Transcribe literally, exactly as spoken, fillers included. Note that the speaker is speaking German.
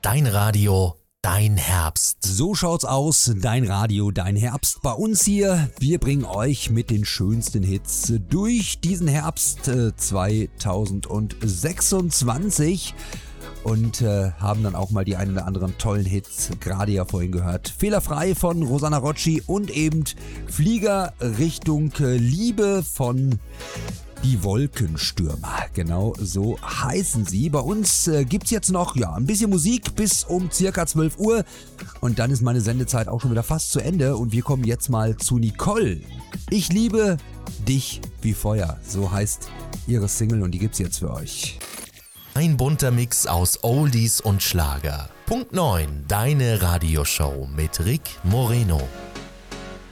dein Radio, dein Herbst. So schaut's aus, dein Radio, dein Herbst. Bei uns hier, wir bringen euch mit den schönsten Hits durch diesen Herbst äh, zweitausendsechsundzwanzig und äh, haben dann auch mal die einen oder anderen tollen Hits, gerade ja vorhin gehört. Fehlerfrei von Rosanna Rocci und eben Flieger Richtung äh, Liebe von Die Wolkenstürmer, genau so heißen sie. Bei uns äh, gibt es jetzt noch ja, ein bisschen Musik bis um circa zwölf Uhr und dann ist meine Sendezeit auch schon wieder fast zu Ende und wir kommen jetzt mal zu Nicole. Ich liebe dich wie Feuer, so heißt ihre Single und die gibt's jetzt für euch. Ein bunter Mix aus Oldies und Schlager. Punkt neun, deine Radioshow mit Rick Moreno.